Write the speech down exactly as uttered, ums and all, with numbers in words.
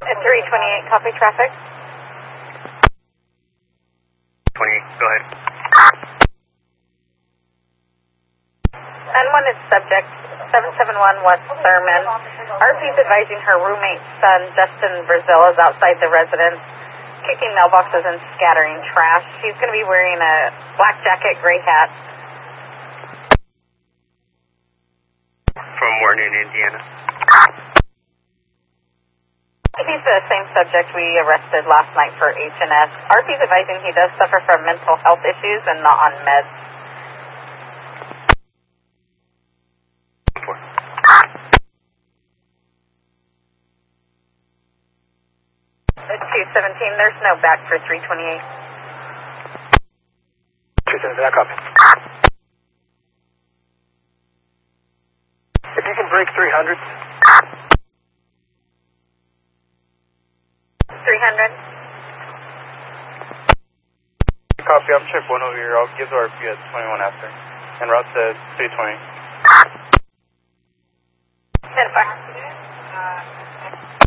At three twenty-eight, copy traffic. twenty-eight, go ahead. nine one is subject seven seven one West Thurman. R P's advising her roommate's son, Justin Brazil, is outside the residence, kicking mailboxes and scattering trash. She's going to be wearing a black jacket, gray hat. From Warren, Indiana. He's the same subject we arrested last night for H and S. R P's advising he does suffer from mental health issues and not on meds. At two seventeen, there's no back for three twenty-eight. two seventeen, back up. If you can break three hundred. three hundred. Copy, I'm check one over here. I'll give the R P at twenty-one after. En route to three twenty.